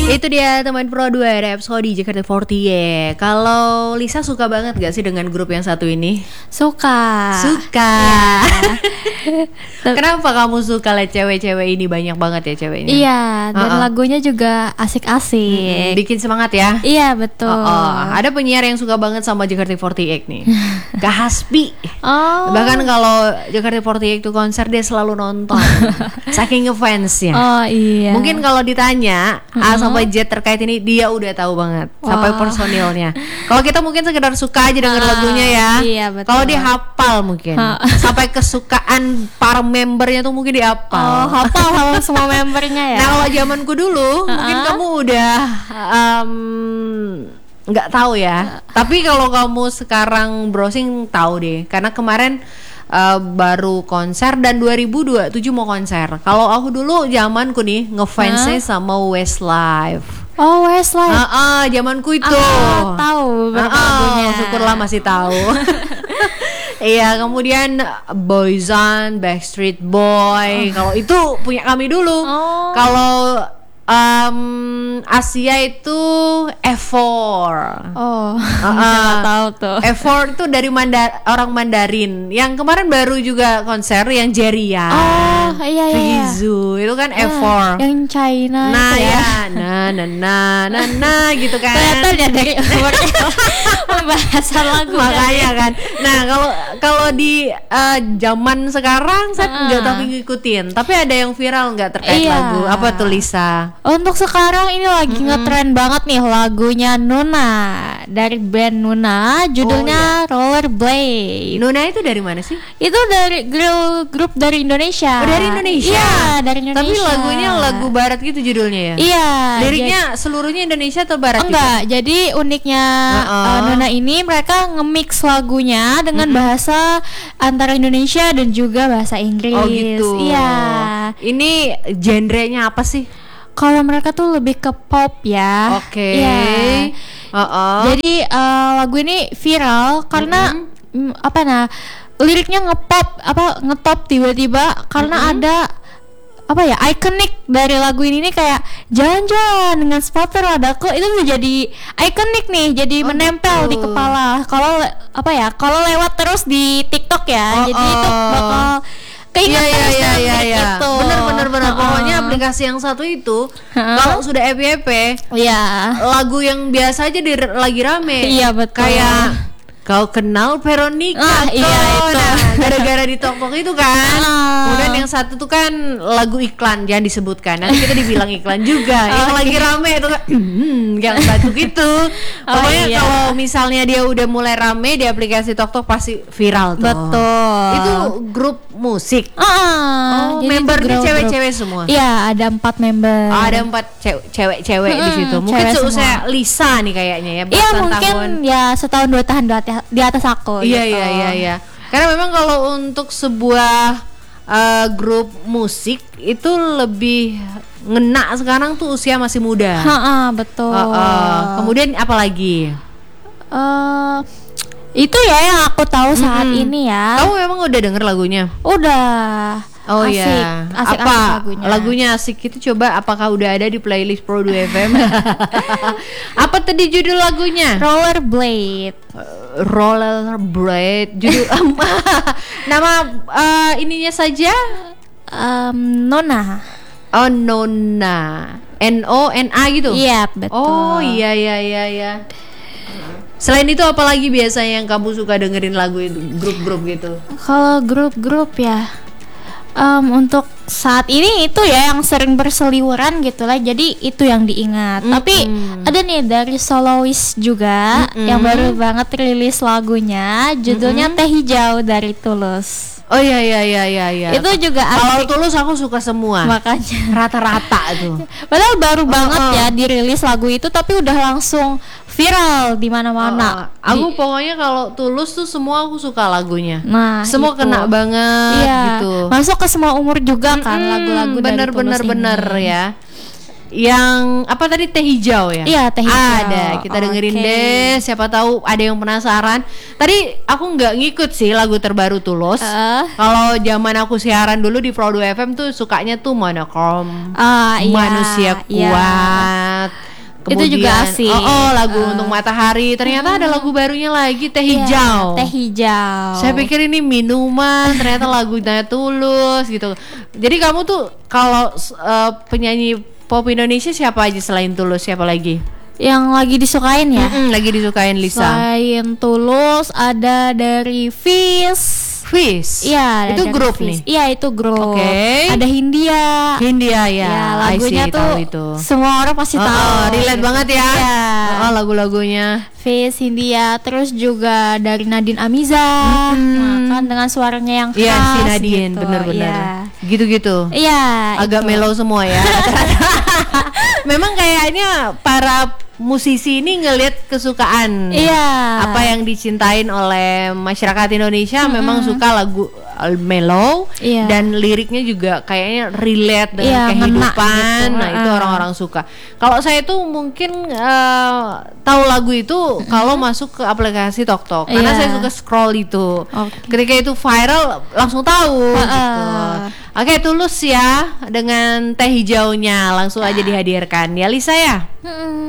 Itu dia teman Pro 2 Rhapsody JKT48. Kalau Lisa suka banget gak sih dengan grup yang satu ini? Suka. Kenapa kamu suka lihat cewek-cewek ini, banyak banget ya ceweknya? Iya, dan lagunya juga asik-asik. Bikin semangat ya? Iya, betul. Ada penyiar yang suka banget sama JKT48 nih. Kak Hasbi. Bahkan kalau JKT48 itu konser dia selalu nonton. Saking ngefansnya. Oh iya. Mungkin kalau ditanya A sampai Z terkait ini dia udah tahu banget sampai personilnya. Kalau kita mungkin sekedar suka aja denger lagunya ya. Iya, betul. Kalau dia hafal mungkin sampai kesukaan para membernya tuh mungkin dia hafal. Hafal semua membernya ya. Nah kalau zamanku dulu mungkin kamu udah nggak tahu ya. Tapi kalau kamu sekarang browsing tahu deh. Karena kemarin baru konser dan 2027 mau konser. Kalau aku dulu zamanku nih ngefansnya sama Westlife. Oh, Westlife. Zamanku itu. Tahu beberapa lagunya. Syukurlah masih tahu. Iya, kemudian Boyzone, Backstreet Boy. Kalau itu punya kami dulu. Kalau Asia itu F4. Tahu tuh. F4 itu dari orang Mandarin. Yang kemarin baru juga konser yang Jeria. Iya. Rizu itu kan F4. Yang China nah itu ya. Nah gitu kan. Kelihatan ya dari pembahasan lagu. Makanya kan. Nah, kalau di zaman sekarang saya nggak tahu ngikutin. Tapi ada yang viral nggak terkait lagu? Apa tuh Lisa? Untuk sekarang ini lagi ngetren banget nih lagunya Nuna dari band Nuna, judulnya Rollerblade. Nuna itu dari mana sih? Itu dari girl group dari Indonesia. Dari Indonesia? Iya, dari Indonesia. Tapi lagunya lagu barat gitu judulnya ya? Iya. Liriknya seluruhnya Indonesia atau barat? Enggak, jadi uniknya Nuna ini mereka nge-mix lagunya dengan bahasa antara Indonesia dan juga bahasa Inggris. Oh gitu. Iya. Ini genrenya apa sih? Kalau mereka tuh lebih ke pop ya. Oke. Iya. Jadi lagu ini viral karena liriknya ngetop tiba-tiba karena ada ikonik dari lagu ini nih, kayak jalan-jalan dengan sepatu rodaku, itu menjadi ikonik nih, jadi menempel di kepala. Kalau lewat terus di TikTok ya, jadi itu bakal keinget terus gitu. Bener. Pokoknya aplikasi yang satu itu kalau sudah FYP, lagu yang biasa aja lagi rame. Iya, betul. Kayak kau kenal Veronica. Iya itu. Nah, gara-gara di TikTok itu kan. Kemudian yang satu tuh kan lagu iklan, jangan disebutkan. Nanti kita dibilang iklan juga. Yang lagi rame itu kan yang satu gitu. Pokoknya kalau misalnya dia udah mulai rame di aplikasi TikTok pasti viral tuh. Betul. Itu grup musik. Jadi membernya cewek-cewek semua. Iya, ada 4 member. Ada 4 cewek-cewek di situ. Mungkin seusia Lisa nih kayaknya ya. Iya, mungkin tahun. Ya setahun 2 tahun di atas aku. Iya, gitu. iya. Karena memang kalau untuk sebuah grup musik itu lebih ngena sekarang tuh usia masih muda. Betul. Kemudian apa lagi? Itu ya yang aku tahu saat ini ya. Kamu memang udah denger lagunya? Udah. Oh asik, iya. Asik Lagunya asik itu, coba apakah udah ada di playlist Pro 2 FM? Apa tadi judul lagunya? Rollerblade. Rollerblade. Judul nama ininya saja? Nona. Oh, Nona. Nona gitu? Iya, betul. Oh iya. Selain itu apalagi biasanya yang kamu suka dengerin lagu itu, grup-grup gitu? Kalau grup-grup ya, untuk saat ini itu ya yang sering berseliweran gitulah, jadi itu yang diingat. Tapi ada nih dari soloist juga yang baru banget rilis lagunya, judulnya Teh Hijau dari Tulus. Oh iya. Itu juga kalau Tulus aku suka semua. Makanya rata-rata tuh. Padahal baru banget ya dirilis lagu itu, tapi udah langsung viral di mana-mana. Aku pokoknya kalau Tulus tuh semua aku suka lagunya. Nah, semua itu kena banget gitu. Masuk ke semua umur juga kan lagu-lagu dari Tulus ini. Ya. Yang apa tadi, Teh Hijau ya? Iya, Teh Hijau. Ada, kita dengerin deh. Siapa tahu ada yang penasaran. Tadi aku nggak ngikut sih lagu terbaru Tulus. Kalau zaman aku siaran dulu di Pro 2 FM tuh sukanya tuh Monochrome, Manusia Kuat. Kemudian, itu juga asik. Lagu untuk matahari. Ternyata ada lagu barunya lagi, Teh Hijau. Teh hijau. Saya pikir ini minuman, ternyata lagunya Tulus gitu. Jadi kamu tuh kalau penyanyi pop Indonesia siapa aja selain Tulus? Siapa lagi? Yang lagi disukain ya? Lagi disukain Lisa. Selain Tulus ada dari Fish. Iya, itu grup nih. Iya, itu grup. Oke. Ada Hindia. Hindia ya. Lagunya tuh itu. semua orang pasti tahu. Relate banget ya. Iya. Lagu-lagunya. Fish, Hindia, terus juga dari Nadine Amiza. Kan dengan suaranya yang khas. Iya, si Nadine, gitu. bener-bener. Iya. Gitu-gitu. Iya. Agak mellow semua ya. Memang kayaknya para musisi ini ngelihat kesukaan apa yang dicintain oleh masyarakat Indonesia. Memang suka lagu mellow dan liriknya juga kayaknya relate dengan kehidupan gitu. Nah itu orang-orang suka. Kalau saya tuh mungkin tahu lagu itu kalau masuk ke aplikasi TokTok karena saya suka scroll itu. Ketika itu viral langsung tahu gitu. Oke, Tulus ya dengan Teh Hijaunya langsung aja dihadirkan ya Lisa ya.